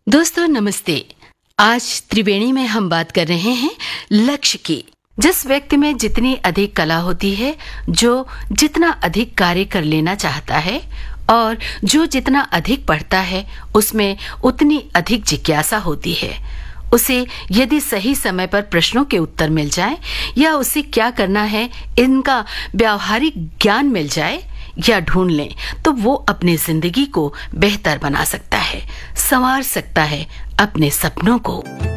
दोस्तों नमस्ते। आज त्रिवेणी में हम बात कर रहे हैं लक्ष्य की। जिस व्यक्ति में जितनी अधिक कला होती है, जो जितना अधिक कार्य कर लेना चाहता है और जो जितना अधिक पढ़ता है, उसमें उतनी अधिक जिज्ञासा होती है। उसे यदि सही समय पर प्रश्नों के उत्तर मिल जाए या उसे क्या करना है इनका व्यावहारिक ज्ञान मिल जाए या ढूंढ लें, तो वो अपनी जिंदगी को बेहतर बना सकता है, संवार सकता है अपने सपनों को।